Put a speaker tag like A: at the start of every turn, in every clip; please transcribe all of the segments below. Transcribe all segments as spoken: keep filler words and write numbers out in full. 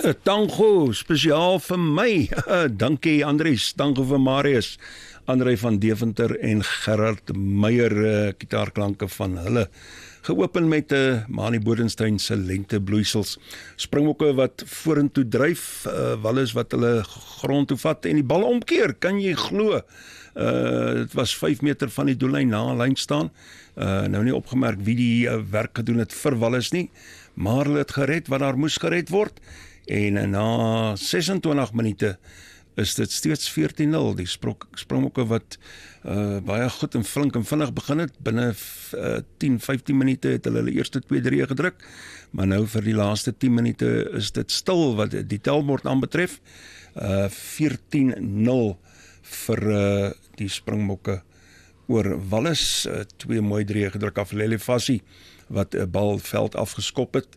A: 'n tango spesiaal vir my. Dankie Andries, tango vir Marius, André van Deventer en Gerard Meyer, uh, gitaarklanke van hulle. Geopen met 'n uh, Mani Bodenstein se lentebloeisels. Springbokke wat vorentoe dryf, uh, wallis wat hulle grond toe vat en die bal omkeer, kan jy glo. Uh, dit was vyf meter van die doellyn na 'n lyn staan. Uh, nou nie opgemerk wie die uh, werk gedoen het vir wallis nie, maar hulle het gered wat daar moes gered word. En uh, na ses en twintig minute is dit steeds veertien nul. Die Springbokke wat uh, baie goed en flink en vinnig begin het, binne uh, tien, vyftien minute het hulle hulle eerste twee drie gedruk, maar nou vir die laaste tien minute is dit stil wat die telbord aanbetref. uh, veertien nul vir uh, die Springbokke oor Wallis. Uh, twee mooi drie gedruk af Lele Fassie wat 'n bal veld afgeskop het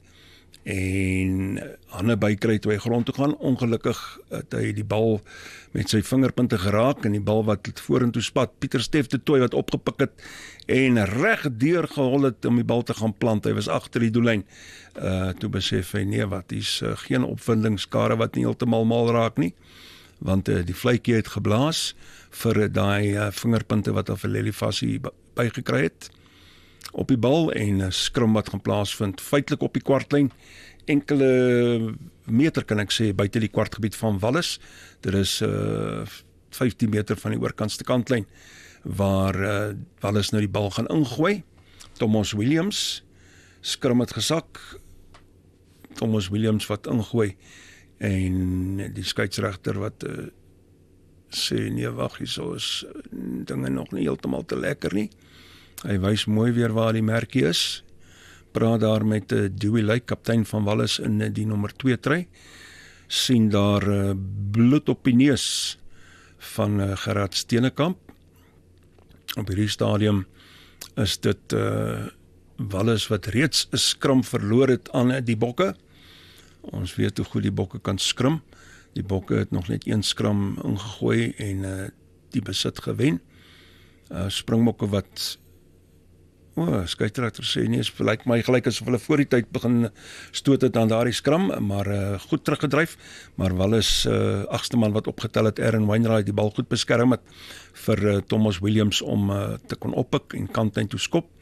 A: en hande bykry toe hy grond toe gaan. Ongelukkig het hy die bal met sy vingerpunte geraak en die bal wat vorentoe spat, Pieter Steff de Tooy wat opgepik het en reg deur gehol het om die bal te gaan plant. Hy was agter die doellyn. Uh, toe besef hy, nee, wat is uh, geen opwindingskare wat nie heeltemal mal raak nie, want uh, die vletjie het geblaas vir uh, daai uh, vingerpunte wat af Lele Fassie bygekry het op die bal en 'n uh, skrum wat gaan plaasvind, feitelik op die kwartlyn, enkele meter kan ek sê buite die kwartgebied van Wallis. Dit is uh, vyftien meter van die oorkantste kantlyn waar uh, Wallis nou die bal gaan ingooi. Thomas Williams, skrum het gesak, Thomas Williams wat ingooi en die skeieregter wat uh, sê, nee wag, hierso is dinge nog nie heeltemal te lekker nie. Hy wys mooi weer waar die merkie is. Praat daar met uh, Dewey Lyk, kaptein van Wallis in uh, die nommer twee try. Sien daar uh, bloed op die neus van uh, Gerard Steenekamp. Op hierdie stadium is dit uh, Wallis wat reeds 'n skrum verloor het aan uh, die Bokke. Ons weet hoe goed die Bokke kan skrum. Die Bokke het nog net een skrum ingegooi en uh, die besit gewen. Uh, Springbokke wat O, oh, skeieregter sê nie, is lyk my gelyk asof hulle voor die tyd begin stoot het aan daardie skram, maar uh, goed teruggedryf, maar Wallis uh, agste man wat opgetel het, Aaron Wainwright, die bal goed beskerm het vir uh, Thomas Williams om uh, te kon oppik en kantlyn toe skop.